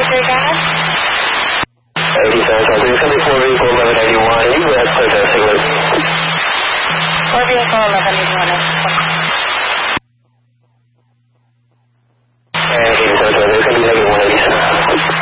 Secretary Gas? 87, there's going to be 4 vehicle 1181. You guys play that signal. 4 vehicle 1181. And 87, there's going to be negative 187.